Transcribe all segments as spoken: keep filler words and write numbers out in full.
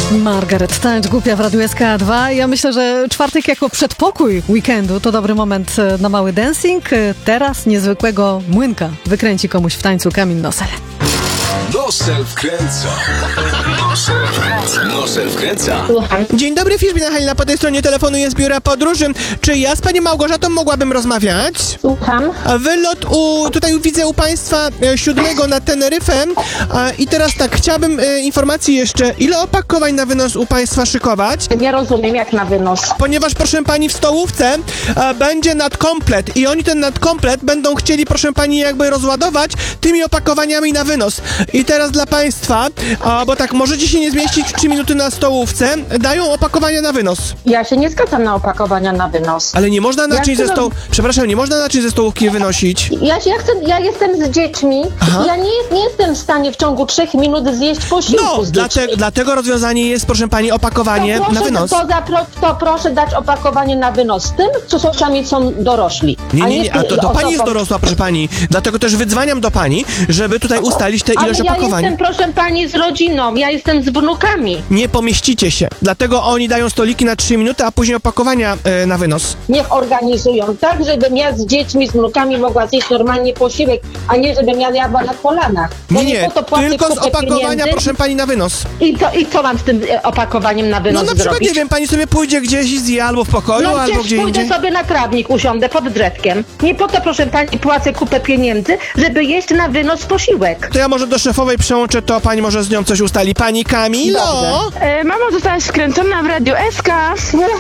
Margaret Tańcz, głupia w Radiu S K dwa. Ja myślę, że czwartek jako przedpokój weekendu to dobry moment na mały dancing. Teraz niezwykłego młynka wykręci komuś w tańcu Kamil Nosel. Nosel wkręca. Nosel wkręca. Nosel wkręca. Dzień dobry, Fiszbina Halina, po tej stronie telefonu jest biura podróży. Czy ja z panią Małgorzatą mogłabym rozmawiać? Słucham. A wylot u, tutaj widzę u państwa e, siódmego na Teneryfę. A, I teraz tak, chciałbym e, informacji jeszcze, ile opakowań na wynos u państwa szykować? Nie rozumiem, jak na wynos. Ponieważ, proszę pani, w stołówce e, będzie nadkomplet i oni ten nadkomplet będą chcieli, proszę pani, jakby rozładować tymi opakowaniami na wynos. I teraz dla państwa, a, bo tak, możecie się nie zmieścić w trzy minuty na stołówce, dają opakowania na wynos. Ja się nie zgadzam na opakowania na wynos. Ale nie można naczyń Ja ze chcę- stołu... Przepraszam, nie można naczyń ze stołówki wynosić. Ja, się, ja, chcę, ja jestem z dziećmi. Aha. Ja nie, nie jestem w stanie w ciągu trzech minut zjeść posiłku No, z dlate, dziećmi. dlatego rozwiązanie jest, proszę pani, opakowanie to proszę, na wynos. To, zapro, to proszę dać opakowanie na wynos z tym, co soczami są dorośli. Nie, nie, nie, a to, to osobom- pani jest dorosła, proszę pani. Dlatego też wydzwaniam do pani, żeby tutaj ustalić tę Ale ilość ja opakowań. jestem, proszę pani, z rodziną. Ja jestem z wnukami. Nie pomieścicie się. Dlatego oni dają stoliki na trzy minuty, a później opakowania e, na wynos. Niech organizują tak, żebym ja z dziećmi, z wnukami mogła zjeść normalnie posiłek, a nie żebym ja jadła na kolanach. Bo Nie, nie, po to płacę tylko z kupę opakowania, pieniędzy. proszę pani, na wynos. I co, I co mam z tym e, opakowaniem na No wynos na przykład, zrobić? nie wiem, pani sobie pójdzie gdzieś i zje albo w pokoju, No albo przecież gdzie pójdę indziej. sobie na trawnik, usiądę pod drzewkiem. Nie po to, proszę pani, płacę kupę pieniędzy, żeby jeść na wynos posiłek. To ja może do szefowej przełączę, to pani może z nią coś ustali. Pani Kamilo! Dobrze. E, mamo, zostałaś wkręcona w Radiu S K.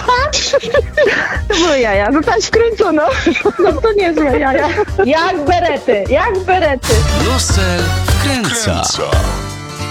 To były jaja. Zostałaś wkręcona. No to niezłe jaja. Jak berety, jak berety. Nosel wkręca.